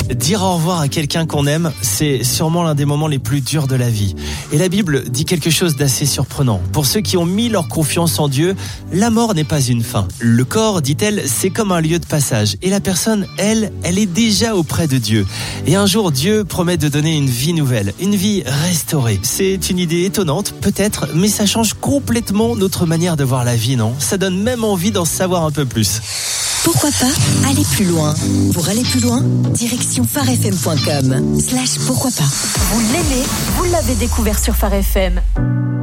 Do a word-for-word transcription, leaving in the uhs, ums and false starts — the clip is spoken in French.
Dire au revoir à quelqu'un qu'on aime, c'est sûrement l'un des moments les plus durs de la vie. Et la Bible dit quelque chose d'assez surprenant. Pour ceux qui ont mis leur confiance en Dieu, la mort n'est pas une fin. Le corps, dit-elle, c'est comme un lieu de passage. Et la personne, elle, elle est déjà auprès de Dieu. Et un jour, Dieu promet de donner une vie nouvelle, une vie restaurée. C'est une idée étonnante, peut-être, mais ça change complètement notre manière de voir la vie, non ? Ça donne même envie d'en savoir un peu plus. Pourquoi pas aller plus loin? Pour aller plus loin, direction phare f m point com slash pourquoi pas. Vous l'aimez, vous l'avez découvert sur Phare F M.